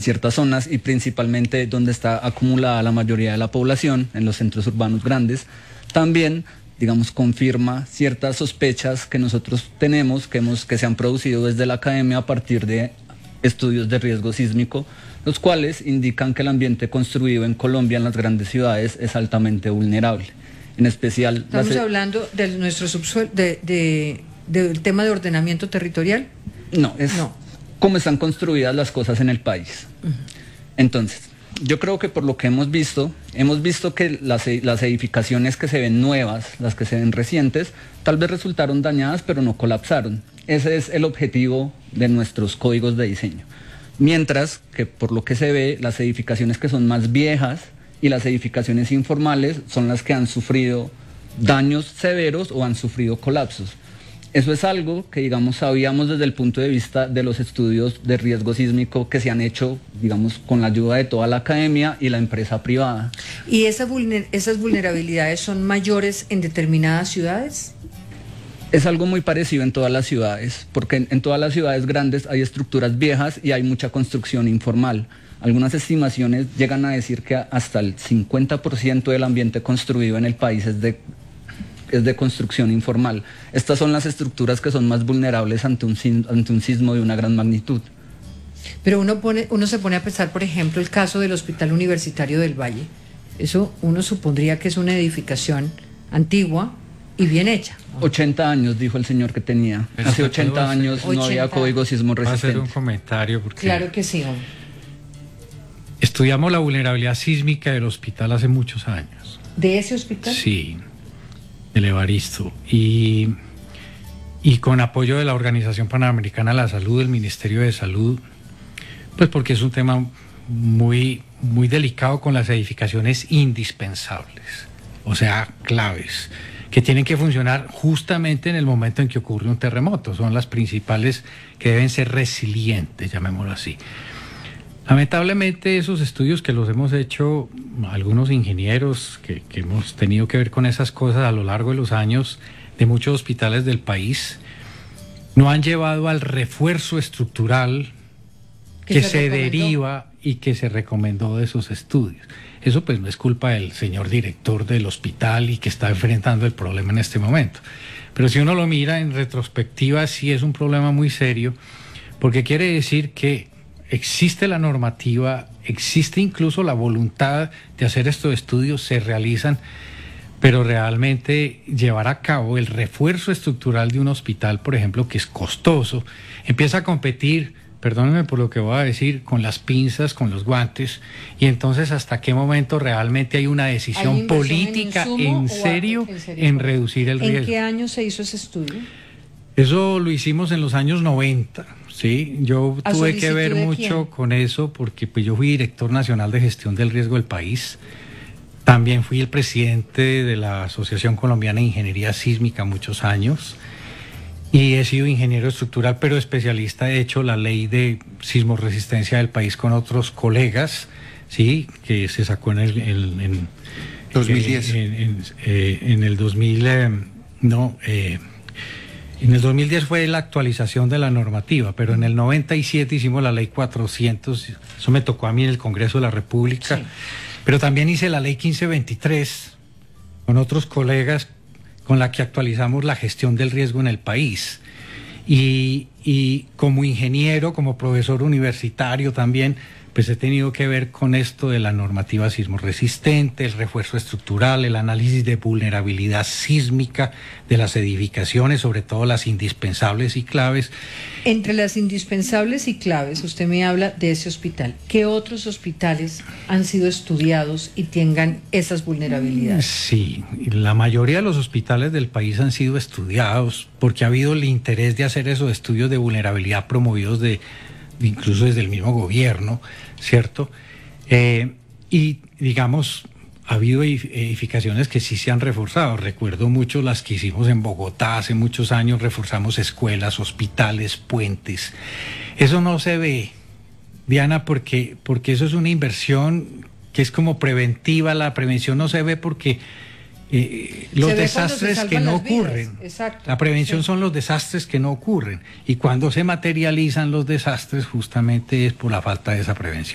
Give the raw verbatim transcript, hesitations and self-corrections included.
ciertas zonas y principalmente donde está acumulada la mayoría de la población, en los centros urbanos grandes, también, digamos, confirma ciertas sospechas que nosotros tenemos, que, hemos, que se han producido desde la academia a partir de estudios de riesgo sísmico, los cuales indican que el ambiente construido en Colombia, en las grandes ciudades, es altamente vulnerable. En especial... Estamos las... hablando de nuestro subsuelo, de, de, del tema de ordenamiento territorial. No, es no. cómo están construidas las cosas en el país. Uh-huh. Entonces, yo creo que por lo que hemos visto, hemos visto que las, las edificaciones que se ven nuevas, las que se ven recientes, tal vez resultaron dañadas, pero no colapsaron. Ese es el objetivo de nuestros códigos de diseño. Mientras que por lo que se ve, las edificaciones que son más viejas y las edificaciones informales son las que han sufrido daños severos o han sufrido colapsos. Eso es algo que, digamos, sabíamos desde el punto de vista de los estudios de riesgo sísmico que se han hecho, digamos, con la ayuda de toda la academia y la empresa privada. ¿Y esa vulner- esas vulnerabilidades son mayores en determinadas ciudades? Es algo muy parecido en todas las ciudades, porque en, en todas las ciudades grandes hay estructuras viejas y hay mucha construcción informal. Algunas estimaciones llegan a decir que hasta el cincuenta por ciento del ambiente construido en el país es de, es de construcción informal. Estas son las estructuras que son más vulnerables ante un, ante un sismo de una gran magnitud. Pero uno, pone, uno se pone a pensar, por ejemplo, el caso del Hospital Universitario del Valle. Eso uno supondría que es una edificación antigua y bien hecha. ochenta años, dijo el señor que tenía. Pero hace ochenta años no había código sismo resistente. Voy a hacer un comentario porque... Claro que sí, hombre. Estudiamos la vulnerabilidad sísmica del hospital hace muchos años. ¿De ese hospital? Sí, del Evaristo. Y, y con apoyo de la Organización Panamericana de la Salud, del Ministerio de Salud, pues porque es un tema muy, muy delicado con las edificaciones indispensables, o sea, claves, que tienen que funcionar justamente en el momento en que ocurre un terremoto. Son las principales que deben ser resilientes, llamémoslo así. Lamentablemente esos estudios que los hemos hecho algunos ingenieros que, que hemos tenido que ver con esas cosas a lo largo de los años de muchos hospitales del país, no han llevado al refuerzo estructural que se, se deriva y que se recomendó de esos estudios. Eso pues no es culpa del señor director del hospital y que está enfrentando el problema en este momento. Pero si uno lo mira en retrospectiva, sí es un problema muy serio, porque quiere decir que existe la normativa, existe incluso la voluntad de hacer estos estudios, se realizan, pero realmente llevar a cabo el refuerzo estructural de un hospital, por ejemplo, que es costoso, empieza a competir, perdónenme por lo que voy a decir, con las pinzas, con los guantes, y entonces hasta qué momento realmente hay una decisión política en, en, serio, en serio en reducir el riesgo. ¿En qué año se hizo ese estudio? Eso lo hicimos en los años noventa, sí, yo tuve que ver mucho con eso porque pues yo fui director nacional de gestión del riesgo del país, también fui el presidente de la Asociación Colombiana de Ingeniería Sísmica muchos años y he sido ingeniero estructural, pero especialista, he hecho la ley de sismoresistencia del país con otros colegas, sí, que se sacó en el en, en, dos mil diez. En, en, eh, en el dos mil, eh, no, eh, en el dos mil diez fue la actualización de la normativa, pero en el noventa y siete hicimos la ley cuatrocientos, eso me tocó a mí en el Congreso de la República, sí. Pero también hice la ley quince veintitrés con otros colegas con la que actualizamos la gestión del riesgo en el país. Y, y como ingeniero, como profesor universitario también, pues he tenido que ver con esto de la normativa sismorresistente, el refuerzo estructural, el análisis de vulnerabilidad sísmica de las edificaciones, sobre todo las indispensables y claves. Entre las indispensables y claves, usted me habla de ese hospital. ¿Qué otros hospitales han sido estudiados y tengan esas vulnerabilidades? Sí, la mayoría de los hospitales del país han sido estudiados porque ha habido el interés de hacer esos estudios de vulnerabilidad promovidos de incluso desde el mismo gobierno, ¿cierto? Eh, y digamos, ha habido edificaciones que sí se han reforzado. Recuerdo mucho las que hicimos en Bogotá hace muchos años, reforzamos escuelas, hospitales, puentes. Eso no se ve, Diana, porque, porque eso es una inversión que es como preventiva. La prevención no se ve porque Eh, los desastres que no ocurren. La prevención sí. Son los desastres que no ocurren, y cuando se materializan los desastres justamente es por la falta de esa prevención.